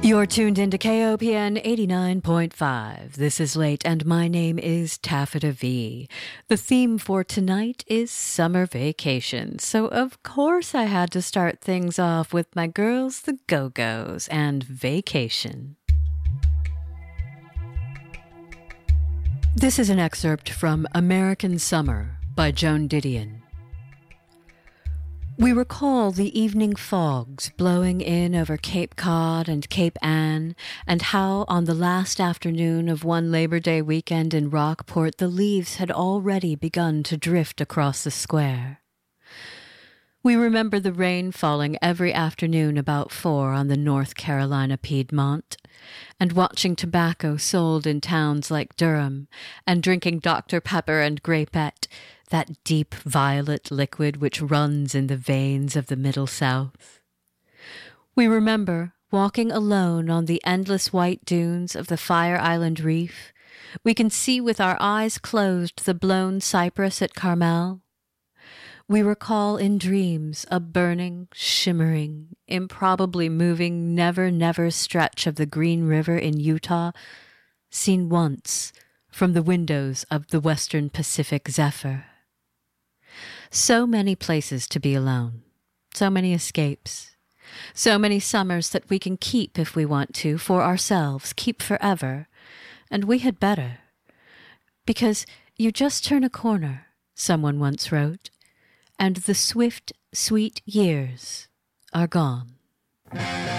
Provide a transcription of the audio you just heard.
You're tuned into KOPN 89.5. This is Late, and my name is Taffeta V. The theme for tonight is summer vacation, so of course I had to start things off with my girls, the Go-Go's, and Vacation. This is an excerpt from American Summer by Joan Didion. We recall the evening fogs blowing in over Cape Cod and Cape Ann, and how on the last afternoon of one Labor Day weekend in Rockport the leaves had already begun to drift across the square. We remember the rain falling every afternoon about 4 on the North Carolina Piedmont, and watching tobacco sold in towns like Durham, and drinking Dr. Pepper and Grapette, that deep violet liquid which runs in the veins of the Middle South. We remember walking alone on the endless white dunes of the Fire Island Reef. We can see with our eyes closed the blown cypress at Carmel. We recall in dreams a burning, shimmering, improbably moving, never stretch of the Green River in Utah, seen once from the windows of the Western Pacific Zephyr. So many places to be alone, so many escapes, so many summers that we can keep if we want to, for ourselves, keep forever, and we had better. Because you just turn a corner, someone once wrote, and the swift, sweet years are gone.